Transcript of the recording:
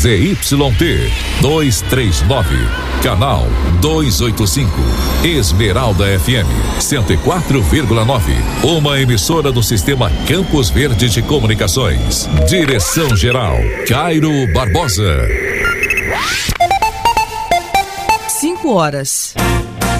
ZYT 239, canal 285, Esmeralda FM 104,9, uma emissora do Sistema Campos Verde de Comunicações. Direção-geral, Cairo Barbosa. 5 horas.